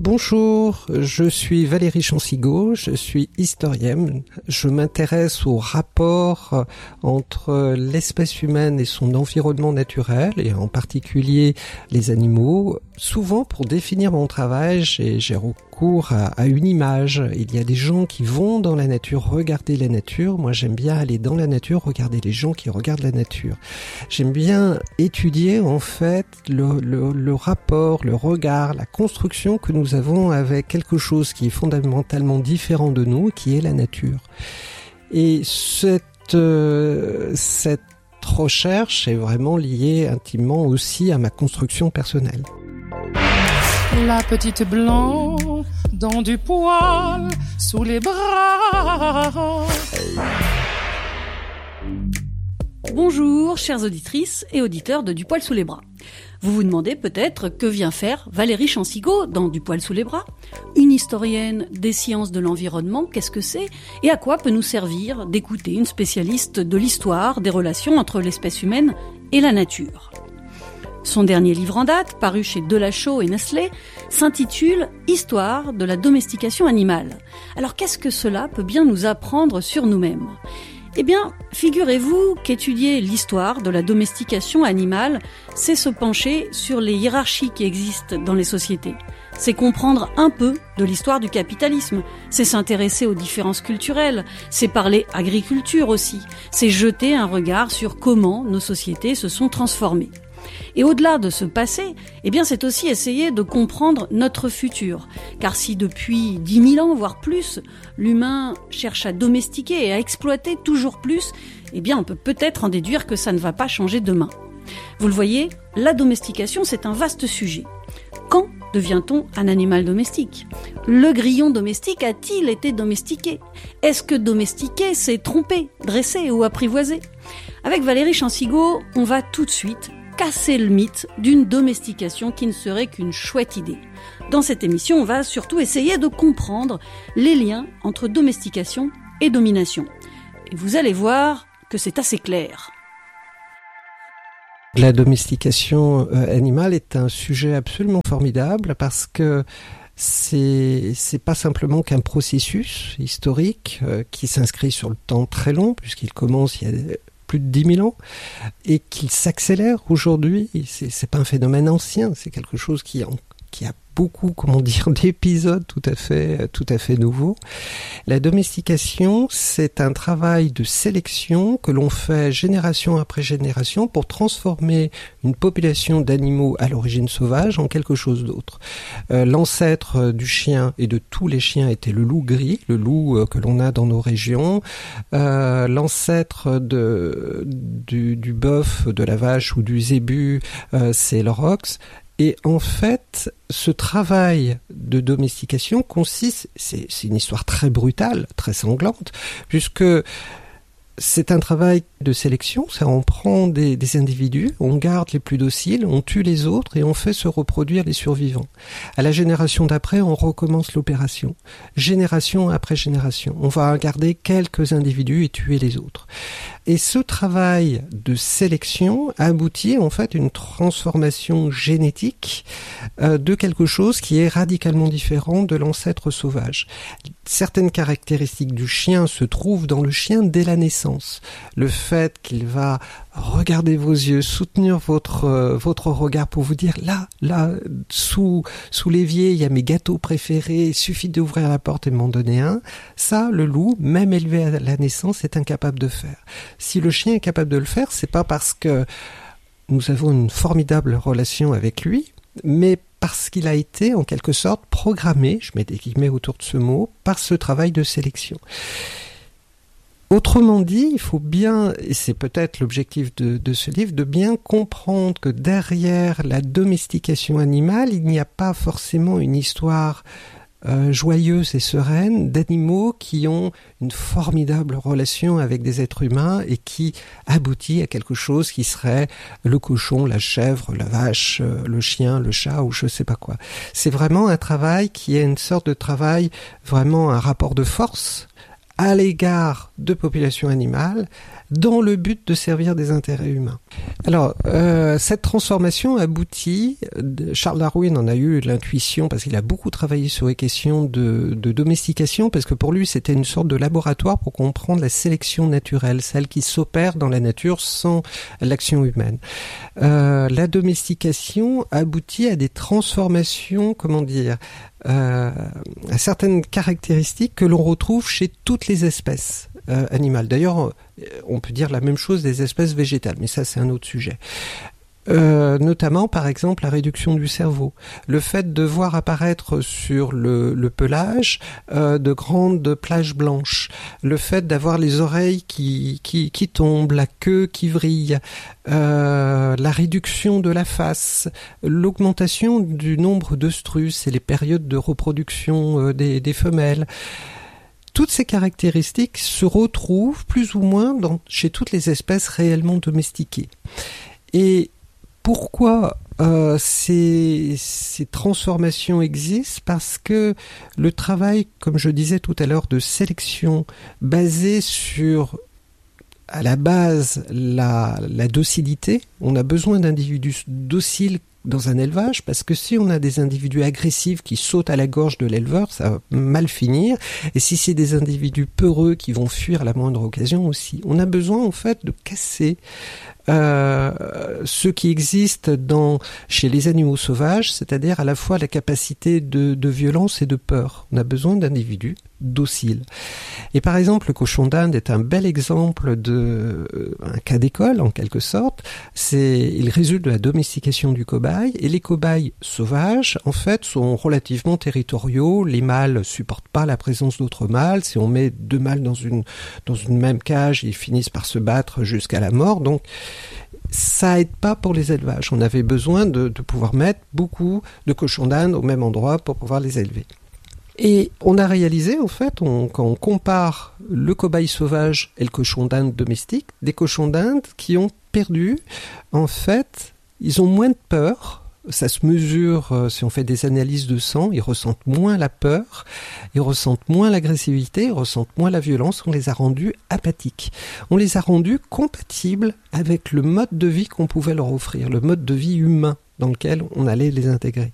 Bonjour, je suis Valérie Chansigaud, je suis historienne. Je m'intéresse au rapport entre l'espèce humaine et son environnement naturel, et en particulier les animaux. Souvent, pour définir mon travail, j'ai recours à une image. Il y a des gens qui vont dans la nature regarder la nature. Moi, j'aime bien aller dans la nature, regarder les gens qui regardent la nature. J'aime bien étudier, en fait, le rapport, le regard, la construction que nous avons avec quelque chose qui est fondamentalement différent de nous, qui est la nature. Et cette recherche est vraiment liée intimement aussi à ma construction personnelle. La petite blanc dans du poil sous les bras. Bonjour, chères auditrices et auditeurs de Du poil sous les bras. Vous vous demandez peut-être que vient faire Valérie Chansigaud dans Du poil sous les bras. Une historienne des sciences de l'environnement, qu'est-ce que c'est ? Et à quoi peut nous servir d'écouter une spécialiste de l'histoire des relations entre l'espèce humaine et la nature ? Son dernier livre en date, paru chez Delachaux et Nestlé, s'intitule « Histoire de la domestication animale ». Alors qu'est-ce que cela peut bien nous apprendre sur nous-mêmes ? Eh bien, figurez-vous qu'étudier l'histoire de la domestication animale, c'est se pencher sur les hiérarchies qui existent dans les sociétés. C'est comprendre un peu de l'histoire du capitalisme, c'est s'intéresser aux différences culturelles, c'est parler agriculture aussi, c'est jeter un regard sur comment nos sociétés se sont transformées. Et au-delà de ce passé, eh bien, c'est aussi essayer de comprendre notre futur. Car si depuis 10 000 ans, voire plus, l'humain cherche à domestiquer et à exploiter toujours plus, eh bien, on peut peut-être en déduire que ça ne va pas changer demain. Vous le voyez, la domestication, c'est un vaste sujet. Quand devient-on un animal domestique ? Le grillon domestique a-t-il été domestiqué ? Est-ce que domestiquer, c'est tromper, dresser ou apprivoiser ? Avec Valérie Chansigaud, on va tout de suite casser le mythe d'une domestication qui ne serait qu'une chouette idée. Dans cette émission, on va surtout essayer de comprendre les liens entre domestication et domination. Et vous allez voir que c'est assez clair. La domestication animale est un sujet absolument formidable parce que c'est pas simplement qu'un processus historique qui s'inscrit sur le temps très long, puisqu'il commence il y a plus de 10 000 ans, et qu'il s'accélère aujourd'hui. C'est pas un phénomène ancien, c'est quelque chose qui a beaucoup, d'épisodes tout à fait nouveaux. La domestication, c'est un travail de sélection que l'on fait génération après génération pour transformer une population d'animaux à l'origine sauvage en quelque chose d'autre. L'ancêtre du chien et de tous les chiens était le loup gris, le loup que l'on a dans nos régions. L'ancêtre du bœuf, de la vache ou du zébu, c'est l'aurochs. Et en fait, ce travail de domestication consiste, c'est une histoire très brutale, très sanglante, puisque c'est un travail de sélection, on prend des individus, on garde les plus dociles, on tue les autres et on fait se reproduire les survivants. À la génération d'après, on recommence l'opération, génération après génération. On va garder quelques individus et tuer les autres. Et ce travail de sélection aboutit en fait à une transformation génétique de quelque chose qui est radicalement différent de l'ancêtre sauvage. Certaines caractéristiques du chien se trouvent dans le chien dès la naissance. Le fait qu'il va regarder vos yeux, soutenir votre regard pour vous dire là, sous l'évier, il y a mes gâteaux préférés, il suffit d'ouvrir la porte et m'en donner un. Ça, le loup, même élevé à la naissance, est incapable de faire. Si le chien est capable de le faire, c'est pas parce que nous avons une formidable relation avec lui, mais parce qu'il a été, en quelque sorte, programmé, je mets des guillemets autour de ce mot, par ce travail de sélection. Autrement dit, il faut bien, et c'est peut-être l'objectif de ce livre, de bien comprendre que derrière la domestication animale, il n'y a pas forcément une histoire joyeuse et sereine d'animaux qui ont une formidable relation avec des êtres humains et qui aboutit à quelque chose qui serait le cochon, la chèvre, la vache, le chien, le chat ou je sais pas quoi. C'est vraiment un travail qui est une sorte de travail, vraiment un rapport de force à l'égard de populations animales dans le but de servir des intérêts humains. Alors, cette transformation aboutit, Charles Darwin en a eu l'intuition parce qu'il a beaucoup travaillé sur les questions de domestication, parce que pour lui c'était une sorte de laboratoire pour comprendre la sélection naturelle, celle qui s'opère dans la nature sans l'action humaine. La domestication aboutit à des transformations, à certaines caractéristiques que l'on retrouve chez toutes les espèces animales. D'ailleurs, on peut dire la même chose des espèces végétales, mais ça c'est un autre sujet. Notamment, par exemple, la réduction du cerveau. Le fait de voir apparaître sur le pelage de grandes plages blanches. Le fait d'avoir les oreilles qui tombent, la queue qui vrille. La réduction de la face. L'augmentation du nombre d'œstrus et les périodes de reproduction des femelles. Toutes ces caractéristiques se retrouvent plus ou moins chez toutes les espèces réellement domestiquées. Et pourquoi ces transformations existent? Parce que le travail, comme je disais tout à l'heure, de sélection basé sur, à la base, la docilité. On a besoin d'individus dociles dans un élevage, parce que si on a des individus agressifs qui sautent à la gorge de l'éleveur, ça va mal finir. Et si c'est des individus peureux qui vont fuir à la moindre occasion aussi. On a besoin en fait de casser ce qui existe chez les animaux sauvages, c'est-à-dire à la fois la capacité de violence et de peur. On a besoin d'individus dociles. Et par exemple, le cochon d'Inde est un bel exemple un cas d'école en quelque sorte. Il résulte de la domestication du cobaye, et les cobayes sauvages en fait sont relativement territoriaux. Les mâles supportent pas la présence d'autres mâles. Si on met deux mâles dans une même cage, ils finissent par se battre jusqu'à la mort. Donc ça aide pas pour les élevages. On avait besoin de pouvoir mettre beaucoup de cochons d'Inde au même endroit pour pouvoir les élever. Et on a réalisé, en fait, quand on compare le cobaye sauvage et le cochon d'Inde domestique, des cochons d'Inde qui ont perdu, en fait, ils ont moins de peur. Ça se mesure, si on fait des analyses de sang, ils ressentent moins la peur, ils ressentent moins l'agressivité, ils ressentent moins la violence. On les a rendus apathiques. On les a rendus compatibles avec le mode de vie qu'on pouvait leur offrir, le mode de vie humain dans lequel on allait les intégrer.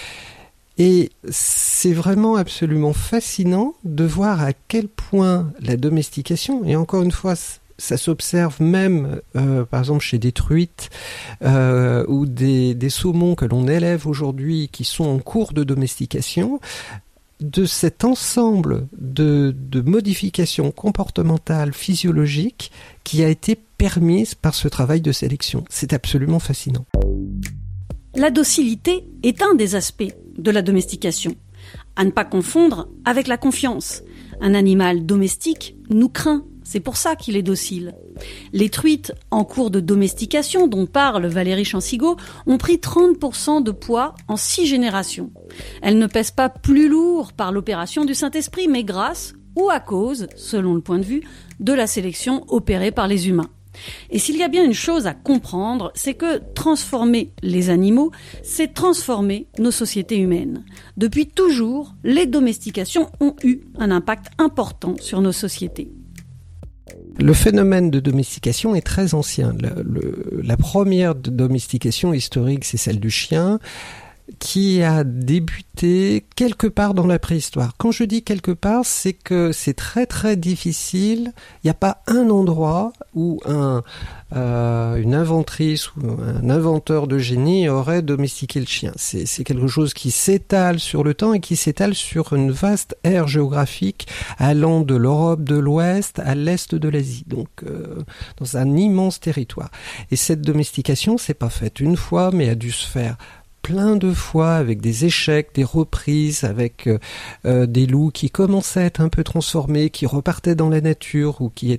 Et c'est vraiment absolument fascinant de voir à quel point la domestication, et encore une fois, ça s'observe même, par exemple, chez des truites ou des saumons que l'on élève aujourd'hui qui sont en cours de domestication, de cet ensemble de modifications comportementales, physiologiques, qui a été permise par ce travail de sélection. C'est absolument fascinant. La docilité est un des aspects de la domestication, à ne pas confondre avec la confiance. Un animal domestique nous craint, c'est pour ça qu'il est docile. Les truites en cours de domestication, dont parle Valérie Chansigo, ont pris 30% de poids en 6 générations. Elles ne pèsent pas plus lourd par l'opération du Saint-Esprit, mais grâce ou à cause, selon le point de vue, de la sélection opérée par les humains. Et s'il y a bien une chose à comprendre, c'est que transformer les animaux, c'est transformer nos sociétés humaines. Depuis toujours, les domestications ont eu un impact important sur nos sociétés. Le phénomène de domestication est très ancien. La première domestication historique, c'est celle du chien, qui a débuté quelque part dans la préhistoire. Quand je dis quelque part, c'est que c'est très très difficile. Il n'y a pas un endroit où une inventrice ou un inventeur de génie aurait domestiqué le chien. C'est quelque chose qui s'étale sur le temps et qui s'étale sur une vaste aire géographique allant de l'Europe de l'Ouest à l'Est de l'Asie. Donc dans un immense territoire. Et cette domestication, c'est pas faite une fois, mais a dû se faire plein de fois, avec des échecs, des reprises, avec des loups qui commençaient à être un peu transformés, qui repartaient dans la nature ou qui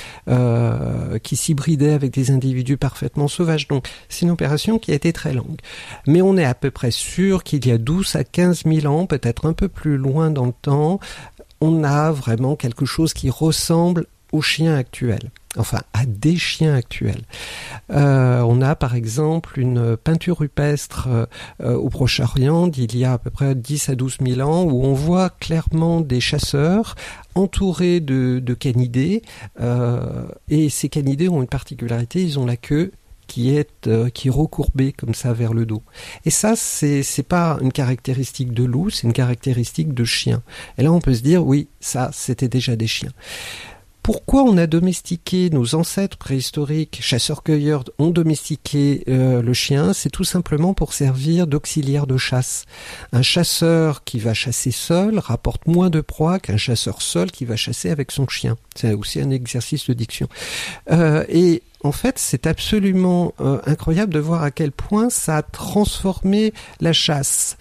s'hybridaient avec des individus parfaitement sauvages. Donc c'est une opération qui a été très longue. Mais on est à peu près sûr qu'il y a 12 à 15 000 ans, peut-être un peu plus loin dans le temps, on a vraiment quelque chose qui ressemble aux chiens actuels, enfin à des chiens actuels. On a par exemple une peinture rupestre au Proche-Orient d'il y a à peu près 10 à 12 000 ans où on voit clairement des chasseurs entourés de canidés, et ces canidés ont une particularité, ils ont la queue qui est recourbée comme ça vers le dos. Et ça, c'est pas une caractéristique de loup, c'est une caractéristique de chien. Et là, on peut se dire, oui, ça, c'était déjà des chiens. Pourquoi on a domestiqué, nos ancêtres préhistoriques, chasseurs-cueilleurs, ont domestiqué le chien? C'est tout simplement pour servir d'auxiliaire de chasse. Un chasseur qui va chasser seul rapporte moins de proie qu'un chasseur seul qui va chasser avec son chien. C'est aussi un exercice de diction. Et en fait, c'est absolument incroyable de voir à quel point ça a transformé la chasse.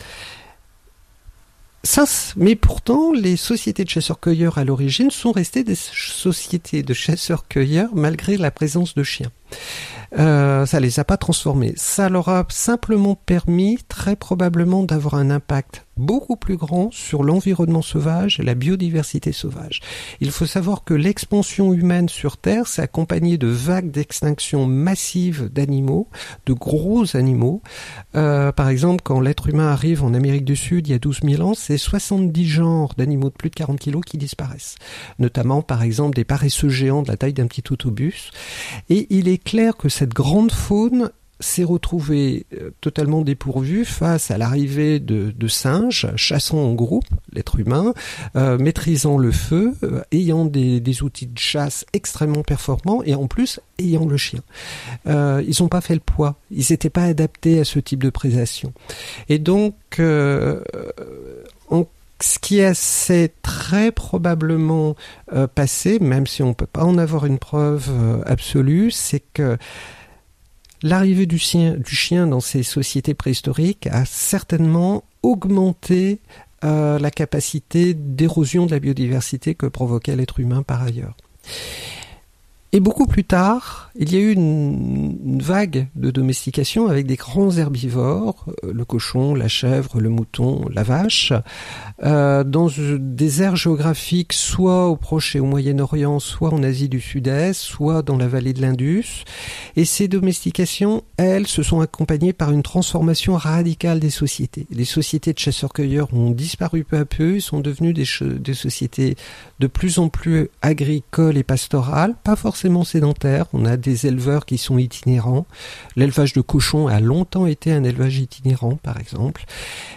Mais pourtant, les sociétés de chasseurs-cueilleurs à l'origine sont restées des sociétés de chasseurs-cueilleurs malgré la présence de chiens. Ça les a pas transformés. Ça leur a simplement permis, très probablement, d'avoir un impact beaucoup plus grand sur l'environnement sauvage et la biodiversité sauvage. Il faut savoir que l'expansion humaine sur Terre s'est accompagnée de vagues d'extinction massive d'animaux, de gros animaux. Par exemple, quand l'être humain arrive en Amérique du Sud il y a 12 000 ans, c'est 70 genres d'animaux de plus de 40 kilos qui disparaissent. Notamment, par exemple, des paresseux géants de la taille d'un petit autobus. Et il est clair que cette grande faune s'est retrouvée totalement dépourvue face à l'arrivée de singes chassant en groupe, l'être humain, maîtrisant le feu, ayant des outils de chasse extrêmement performants et en plus ayant le chien. Ils n'ont pas fait le poids, ils n'étaient pas adaptés à ce type de prédation. Et donc, ce qui s'est très probablement passé, même si on ne peut pas en avoir une preuve absolue, c'est que l'arrivée du chien dans ces sociétés préhistoriques a certainement augmenté la capacité d'érosion de la biodiversité que provoquait l'être humain par ailleurs. Et beaucoup plus tard, il y a eu une vague de domestication avec des grands herbivores, le cochon, la chèvre, le mouton, la vache, dans des aires géographiques soit au Proche et au Moyen-Orient, soit en Asie du Sud-Est, soit dans la vallée de l'Indus. Et ces domestications, elles, se sont accompagnées par une transformation radicale des sociétés. Les sociétés de chasseurs-cueilleurs ont disparu peu à peu, ils sont devenus des sociétés de plus en plus agricoles et pastorales, pas forcément sédentaires. On a des éleveurs qui sont itinérants. L'élevage de cochons a longtemps été un élevage itinérant, par exemple.